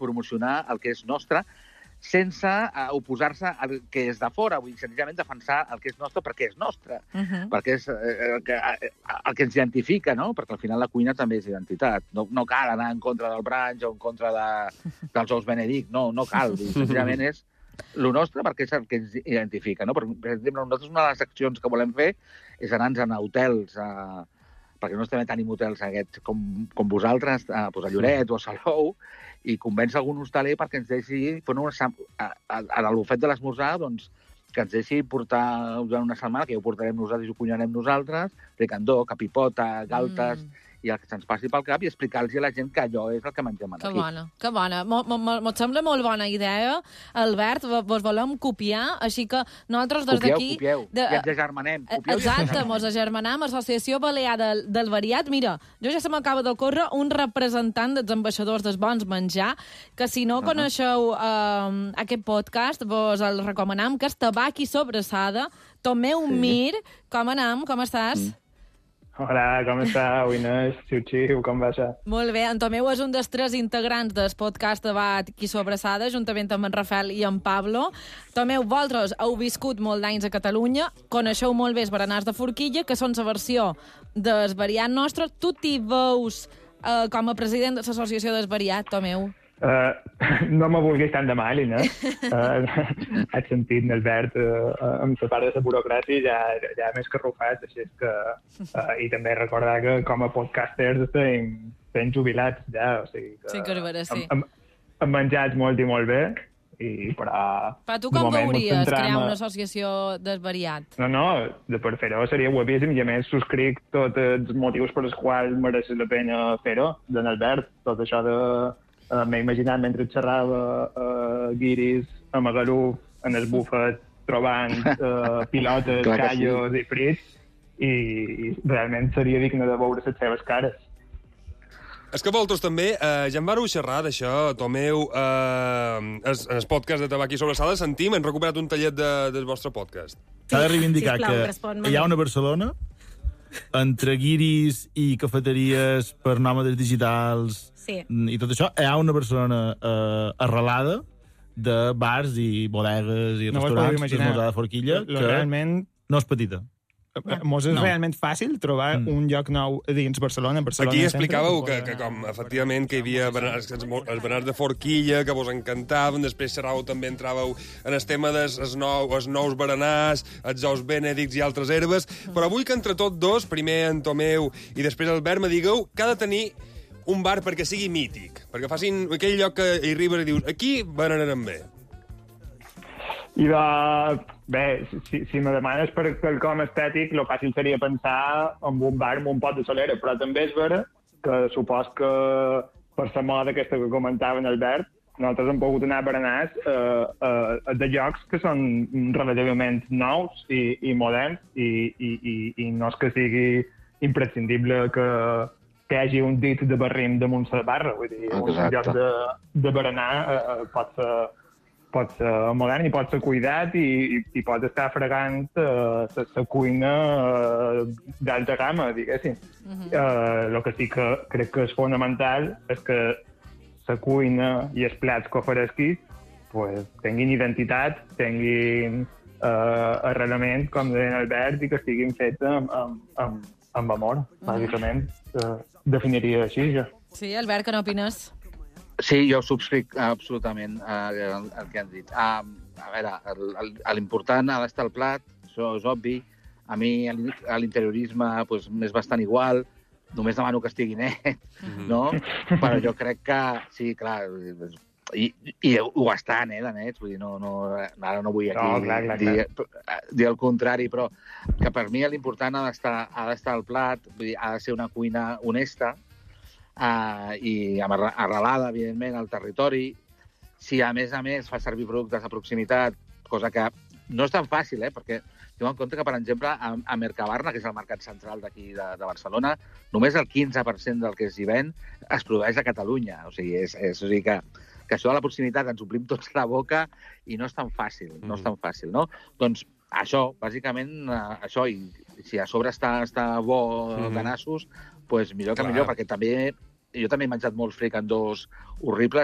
promocionar el que és nostre, sense oposar-se al que és de fora, vull dir, senzillament defensar el que és nostre perquè és nostre, perquè és el que ens identifica, no? Perquè al final la cuina també és identitat. No cal anar en contra del brunch o en contra dels ous Benedict, no cal. Senzillament és el nostre perquè és el que ens identifica, no? Per exemple, nosaltres una de les accions que volem fer és anar-nos a hotels, perquè no estem tenim hotels aquests com vosaltres, a Lloret o a Salou, i convèncer algun hostaler perquè ens deixi fer a l'ofet de l'esmorzar, doncs, que ens deixi portar durant una setmana, que ja ho portarem nosaltres i ho cuinarem nosaltres, fricandó, capipota, galtes, i el que se'ns passi pel cap i explicar-los a la gent que allò és el que mengem aquí. Que bona. M'ho sembla molt bona idea, Albert, vos volem copiar, així que nosaltres des d'aquí... Copieu, i ens agermanem. Exacte, mos agermanem, Associació Balear del Variat. Mira, jo ja se m'acaba d'ocórrer un representant dels ambaixadors dels bons menjar, que si no coneixeu aquest podcast, vos el recomanem, que és Tabac i Sobrassada. Tomeu Mir, com anem? Com estàs? Hola, com està? Uines, xiu-xiu, com va això? Molt bé, en Tomeu és un dels 3 integrants del podcast Tabac i Sobrassada, juntament amb en Rafael i en Pablo. Tomeu, vosaltres heu viscut molt d'anys a Catalunya, coneixeu molt bé els berenars de forquilla, que són la versió del variat nostre. Tu t'hi veus com a president de l'Associació del Variat, Tomeu? No me vulguis tant de mal, no? Has sentit l'Albert amb la part de la burocràcia ja més que arrufat, així és que... I també recordar que com a podcasters estem ben jubilats ja, o sigui que... Sí, que és vera, sí. Hem menjat molt i molt bé, però... Però tu com veuries crear una associació del Variat? No, per fer-ho seria guapíssim i a més subscric tots els motius per els quals mereix la pena fer-ho, de l'Albert, tot això de... M'he imaginat mentre xerrava guiris a Magaluf, en el bufet, trobant pilotes, callos i frits, i realment seria digne de veure les seves cares. És que vosaltres també, ja en vareu xerrar d'això, Tomeu, en el podcast de Tabac i Sobrassada, sentim, hem recuperat un tallet del vostre podcast. S'ha de reivindicar que hi ha una Barcelona entre guiris i cafeteries per nòmades digitals i tot això, hi ha una Barcelona arrelada de bars i bodegues i restaurants d'esmorzar de forquilla que realment no és petita. Mos és realment fàcil trobar un lloc nou dins Barcelona. Aquí explicàveu que com, efectivament, que hi havia els berenars de forquilla, que vos encantaven, després xerràveu també, entràveu en el tema dels nous berenars, els ous Benedicts i altres herbes, però vull que entre tots dos, primer en Tomeu i després Albert, me digueu que ha de tenir un bar perquè sigui mític, perquè facin aquell lloc que hi arribes i dius, aquí berenarem bé. I bé, si me demanes per quelcom estètic, el fàcil seria pensar en un bar amb un pot de solera, però també és vera que supos que per la moda aquesta que comentava en Albert, nosaltres hem pogut anar a berenars de llocs que són relativament nous i moderns i no és que sigui imprescindible que hi hagi un dit de barrim damunt la barra, vull dir, un lloc de berenar pot ser modern i pot ser cuidat i pot estar fregant la cuina d'alta gamma, diguéssim. El que sí que crec que és fonamental és que la cuina i els plats que oferesquis tinguin identitat, tinguin arrelament, com deia Albert, i que estiguin fets amb amor, bàsicament. Definiria així, jo. Sí, Albert, què n'opines? Sí, jo subscric absolutament el que han dit. A veure, l'important ha d'estar al plat, això és obvi. A mi l'interiorisme m'és bastant igual, només demano que estigui net, no? Però jo crec que, sí, clar, i ho estan, de nets, vull dir, ara no vull aquí dir el contrari, però que per mi l'important ha d'estar al plat, vull dir, ha de ser una cuina honesta, i arrelada, evidentment, al territori. Si, a més fa servir productes de proximitat, cosa que no és tan fàcil, perquè tinc en compte que, per exemple, a Mercabarna, que és el mercat central d'aquí de Barcelona, només el 15% del que s'hi ven es produeix a Catalunya. O sigui, que això de la proximitat ens omplim tots la boca i no és tan fàcil, no? Doncs això, bàsicament, això, i si a sobre està bo de nassos, doncs millor que millor, perquè també jo també he menjat molts fricandós horribles